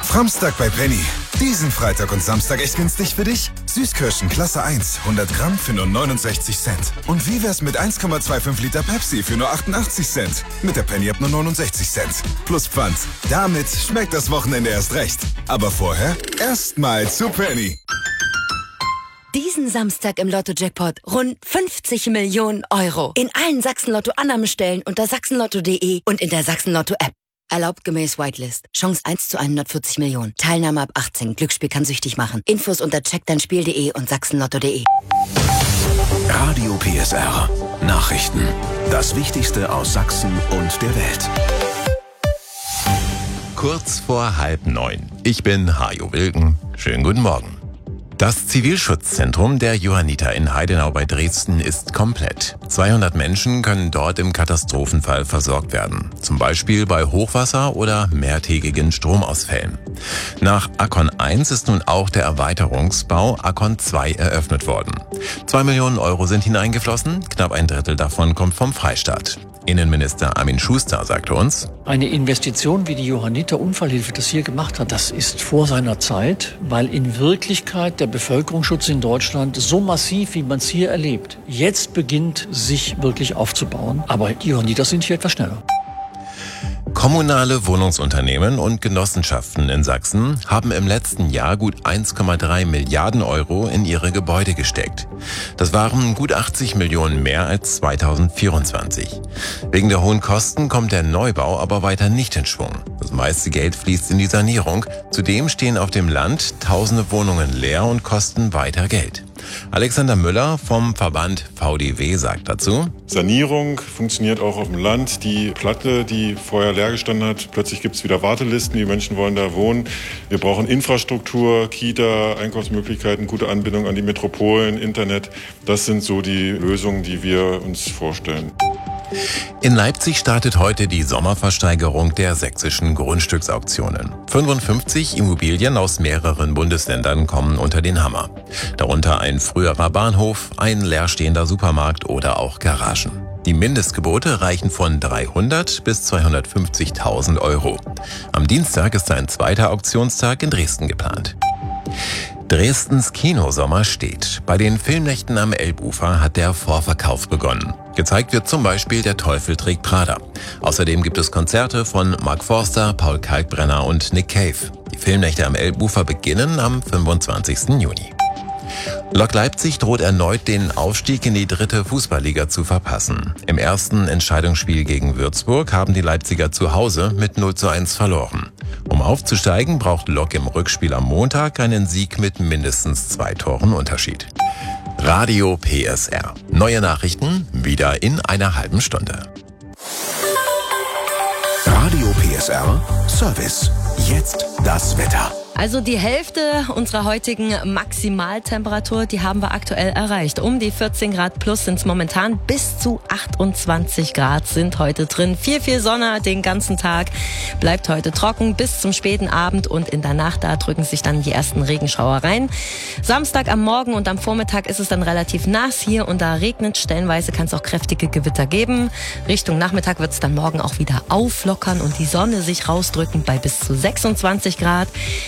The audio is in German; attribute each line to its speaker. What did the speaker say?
Speaker 1: Samstag bei Penny. Diesen Freitag und Samstag echt günstig für dich? Süßkirschen Klasse 1, 100 Gramm für nur 69 Cent. Und wie wär's mit 1,25 Liter Pepsi für nur 88 Cent? Mit der Penny ab nur 69 Cent. Plus Pfand. Damit schmeckt das Wochenende erst recht. Aber vorher erstmal zu Penny.
Speaker 2: Diesen Samstag im Lotto-Jackpot rund 50 Millionen Euro. In allen Sachsen-Lotto-Annahmestellen unter sachsenlotto.de und in der Sachsen-Lotto-App. Erlaubt gemäß Whitelist. Chance 1 zu 140 Millionen. Teilnahme ab 18. Glücksspiel kann süchtig machen. Infos unter checkdeinspiel.de und sachsenlotto.de.
Speaker 3: Radio PSR. Nachrichten. Das Wichtigste aus Sachsen und der Welt.
Speaker 4: Kurz vor 8:30. Ich bin Hajo Wilken. Schönen guten Morgen. Das Zivilschutzzentrum der Johanniter in Heidenau bei Dresden ist komplett. 200 Menschen können dort im Katastrophenfall versorgt werden. Zum Beispiel bei Hochwasser oder mehrtägigen Stromausfällen. Nach Akkon 1 ist nun auch der Erweiterungsbau Akkon 2 eröffnet worden. 2 Millionen Euro sind hineingeflossen, knapp ein Drittel davon kommt vom Freistaat. Innenminister Armin Schuster sagte uns:
Speaker 5: Eine Investition, wie die Johanniter Unfallhilfe das hier gemacht hat, das ist vor seiner Zeit, weil in Wirklichkeit der Bevölkerungsschutz in Deutschland so massiv, wie man es hier erlebt, jetzt beginnt, sich wirklich aufzubauen. Aber die Johanniter sind hier etwas schneller.
Speaker 4: Kommunale Wohnungsunternehmen und Genossenschaften in Sachsen haben im letzten Jahr gut 1,3 Milliarden Euro in ihre Gebäude gesteckt. Das waren gut 80 Millionen mehr als 2024. Wegen der hohen Kosten kommt der Neubau aber weiter nicht in Schwung. Das meiste Geld fließt in die Sanierung. Zudem stehen auf dem Land tausende Wohnungen leer und kosten weiter Geld. Alexander Müller vom Verband VDW sagt dazu:
Speaker 6: Sanierung funktioniert auch auf dem Land. Die Platte, die vorher leer gestanden hat, plötzlich gibt es wieder Wartelisten, die Menschen wollen da wohnen. Wir brauchen Infrastruktur, Kita, Einkaufsmöglichkeiten, gute Anbindung an die Metropolen, Internet. Das sind so die Lösungen, die wir uns vorstellen.
Speaker 4: In Leipzig startet heute die Sommerversteigerung der sächsischen Grundstücksauktionen. 55 Immobilien aus mehreren Bundesländern kommen unter den Hammer. Darunter ein früherer Bahnhof, ein leerstehender Supermarkt oder auch Garagen. Die Mindestgebote reichen von 300 bis 250.000 Euro. Am Dienstag ist ein zweiter Auktionstag in Dresden geplant. Dresdens Kinosommer steht. Bei den Filmnächten am Elbufer hat der Vorverkauf begonnen. Gezeigt wird zum Beispiel Der Teufel trägt Prada. Außerdem gibt es Konzerte von Mark Forster, Paul Kalkbrenner und Nick Cave. Die Filmnächte am Elbufer beginnen am 25. Juni. Lok Leipzig droht erneut, den Aufstieg in die 3. Fußballliga zu verpassen. Im ersten Entscheidungsspiel gegen Würzburg haben die Leipziger zu Hause mit 0:1 verloren. Um aufzusteigen, braucht Lok im Rückspiel am Montag einen Sieg mit mindestens 2 Toren Unterschied. Radio PSR. Neue Nachrichten wieder in einer halben Stunde.
Speaker 3: Radio PSR Service. Jetzt das Wetter.
Speaker 7: Also die Hälfte unserer heutigen Maximaltemperatur, die haben wir aktuell erreicht. Um die 14 Grad plus sind es momentan, bis zu 28 Grad sind heute drin. Viel Sonne den ganzen Tag, bleibt heute trocken bis zum späten Abend und in der Nacht, da drücken sich dann die ersten Regenschauer rein. Samstag am Morgen und am Vormittag ist es dann relativ nass hier und da regnet. Stellenweise kann es auch kräftige Gewitter geben. Richtung Nachmittag wird es dann morgen auch wieder auflockern und die Sonne sich rausdrücken bei bis zu 26 Grad.